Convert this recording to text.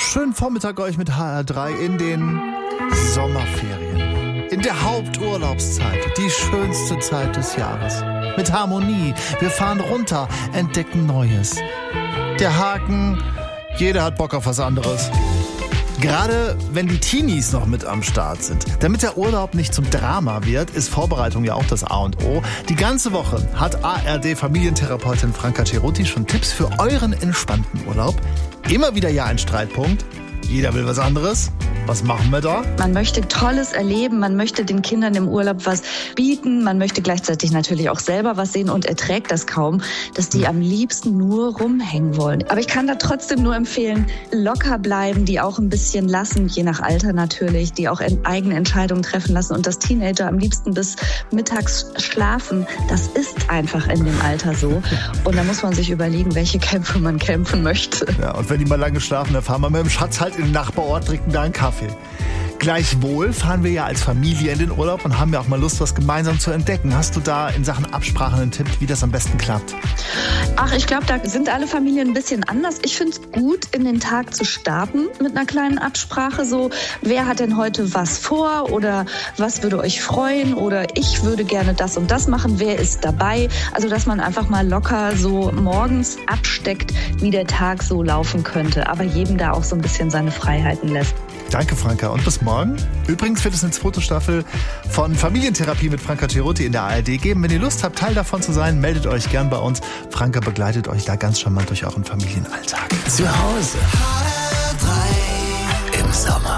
schönen Vormittag euch mit HR3 in den Sommerferien. In der Haupturlaubszeit, die schönste Zeit des Jahres. Mit Harmonie, wir fahren runter, entdecken Neues. Der Haken, jeder hat Bock auf was anderes. Gerade wenn die Teenies noch mit am Start sind. Damit der Urlaub nicht zum Drama wird, ist Vorbereitung ja auch das A und O. Die ganze Woche hat ARD-Familientherapeutin Franka Cerutti schon Tipps für euren entspannten Urlaub. Immer wieder ja ein Streitpunkt. Jeder will was anderes. Was machen wir da? Man möchte Tolles erleben, man möchte den Kindern im Urlaub was bieten, man möchte gleichzeitig natürlich auch selber was sehen und erträgt das kaum, dass die am liebsten nur rumhängen wollen. Aber ich kann da trotzdem nur empfehlen, locker bleiben, die auch ein bisschen lassen, je nach Alter natürlich, die auch eigene Entscheidungen treffen lassen und das Teenager am liebsten bis mittags schlafen. Das ist einfach in dem Alter so. Und da muss man sich überlegen, welche Kämpfe man kämpfen möchte. Ja, und wenn die mal lange schlafen, dann fahren wir mit dem Schatz halt in den Nachbarort, trinken da einen Kaffee. Gleichwohl fahren wir ja als Familie in den Urlaub und haben ja auch mal Lust, was gemeinsam zu entdecken. Hast du da in Sachen Absprache einen Tipp, wie das am besten klappt? Ach, ich glaube, da sind alle Familien ein bisschen anders. Ich finde es gut, in den Tag zu starten mit einer kleinen Absprache. So, wer hat denn heute was vor oder was würde euch freuen oder ich würde gerne das und das machen. Wer ist dabei? Also, dass man einfach mal locker so morgens absteckt, wie der Tag so laufen könnte. Aber jedem da auch so ein bisschen seine Freiheiten lässt. Danke, Franka. Und bis morgen. Übrigens wird es eine zweite Staffel von Familientherapie mit Franka Cerutti in der ARD geben. Wenn ihr Lust habt, Teil davon zu sein, meldet euch gern bei uns. Franka begleitet euch da ganz charmant durch euren Familienalltag. Zu Hause. HR3 im Sommer.